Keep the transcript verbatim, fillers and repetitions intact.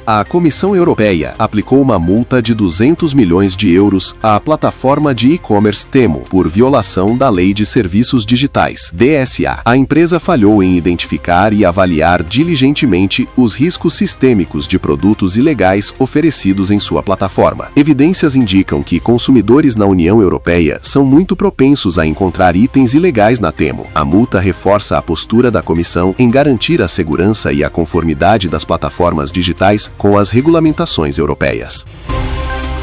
A Comissão Europeia aplicou uma multa de duzentos milhões de euros à plataforma de e-commerce Temu por violação da Lei de Serviços Digitais, D S A. A empresa falhou em identificar e avaliar diligentemente os riscos sistêmicos de produtos ilegais oferecidos em sua plataforma. Evidências indicam que consumidores na União Europeia são muito propensos a encontrar itens ilegais na Temu. A multa reforça a postura da Comissão em garantir a segurança e a conformidade das plataformas digitais com as regulamentações europeias.